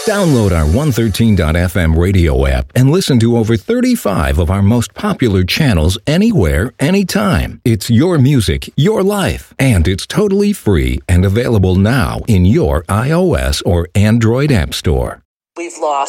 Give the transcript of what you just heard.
Download our 113.fm radio app and listen to over 35 of our most popular channels anywhere, anytime. It's your music, your life, and it's totally free and available now in your iOS or Android app store. We've lost